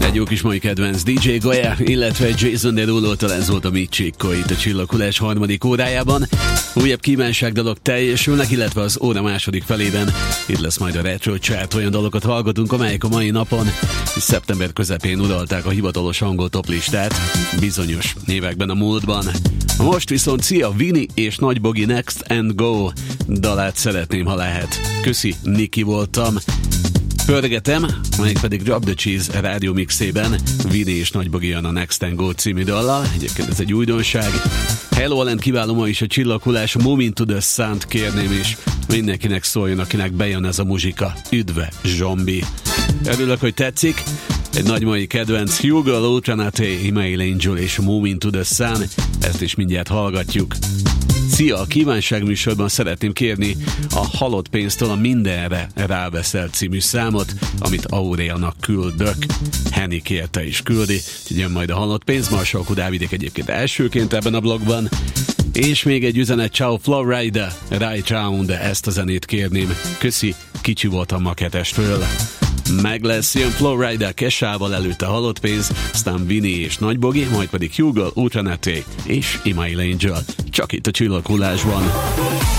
egy jó kis mai kedvenc DJ Goya, illetve Jason Derulo-tól ez volt a Michiko itt a Csillaghullás harmadik órájában. Újabb kívánságdalok teljesülnek, illetve az óra második felében itt lesz majd a Retro Chart, olyan dalokat hallgatunk, amelyek a mai napon szeptember közepén uralták a hivatalos angol toplistát bizonyos években a múltban. Most viszont szia, Vini és Nagy Bogi Next and Go dalát szeretném, ha lehet. Köszi, Niki voltam. Pörgetem, mégpedig Drop the Cheese rádió mixében Vini és Nagy Bogi jön a Next and Go című dallal. Egyébként ez egy újdonság. Hello Allen kiváló ma is a Csillaghullás, Moving to the Sun-t kérném, és mindenkinek szóljon, akinek bejön ez a muzsika. Üdve, zombi! Örülök, hogy tetszik. Egy nagy mai kedvenc, Hugo Lutranate, Email Angel és Moving to the Sun. Ezt is mindjárt hallgatjuk. Szia, a kívánságműsorban szeretném kérni a Halott pénztől a Mindenre Ráveszel című számot, amit Auréanak küldök. Henny kérte is küldi, úgyhogy jön majd a Halott pénz, Marsalkó Dávidék egyébként elsőként ebben a blogban. És még egy üzenet, Ciao Florida, Right Round, de ezt a zenét kérném. Köszi, kicsi voltam ma ketestől. Meg lesz, jön Flowrider Kesával, előtte Halott pénz, aztán Vini és Nagy Bogi, majd pedig Hugo, Ultranete és Email Angel. Csak itt a Csillaghullásban.